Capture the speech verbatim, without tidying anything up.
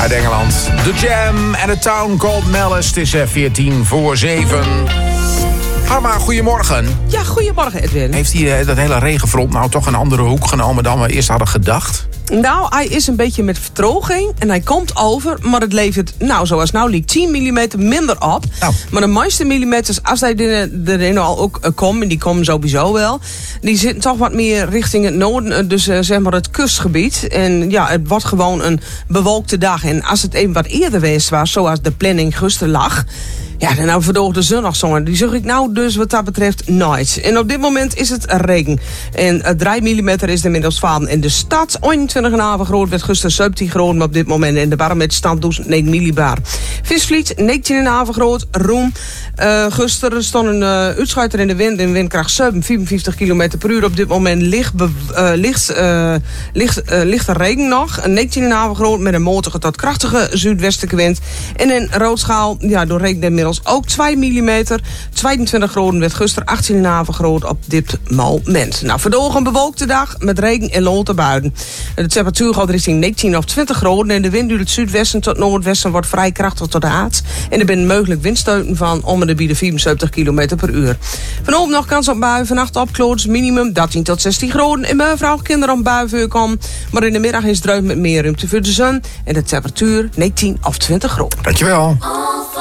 uit Engeland. The Jam en A Town Called Malice. Het is veertien voor zeven. Harma, goedemorgen. Ja, goedemorgen Edwin. Heeft hij uh, dat hele regenfront nou toch een andere hoek genomen dan we eerst hadden gedacht? Nou, hij is een beetje met vertroging en hij komt over, maar het levert, nou zoals nou liep, tien millimeter minder op. Nou. Maar de meeste millimeters, als hij erin, erin al ook uh, komt, en die komen sowieso wel, die zitten toch wat meer richting het noorden, dus uh, zeg maar het kustgebied. En ja, het wordt gewoon een bewolkte dag. En als het even wat eerder geweest was, zoals de planning gisteren lag, ja, dan nou verdoogde de zon nog zongen. Die zag ik nou dus wat dat betreft nooit. En op dit moment is het regen. En uh, drie millimeter is inmiddels vallen in de stad. eenentwintig komma vijf graden werd gisteren zeventien graden, maar op dit moment in de barometerstand dus negen millibar. Visvliet negentien komma vijf graden. Roem. Uh, gisteren stond een uh, uitschuiter in de wind. In windkracht zeven, vierenvijftig kilometer per uur. Op dit moment ligt, be, uh, ligt, uh, ligt, uh, ligt er regen nog. negentien komma vijf graden met een matige tot krachtige zuidwestelijke wind. En in Roodschaal, ja, door regen inmiddels ook twee millimeter. tweeëntwintig graden werd gisteren, achttien komma vijf graden op dit moment. Nou, vandaag een bewolkte dag met regen en lente buien. De temperatuur gaat richting negentien of twintig graden. En de wind uit het zuidwesten tot noordwesten wordt vrij krachtig tot de aard. En er zijn mogelijk windstoten van om de bieden vierenzeventig kilometer per uur. Vanavond nog kans op buien, vannacht opklaringen, minimum dertien tot zestien graden. En mevrouw kinderen om buien voorkomen. Maar in de middag is het druif met meer ruimte voor de zon. En de temperatuur negentien of twintig graden. Dankjewel.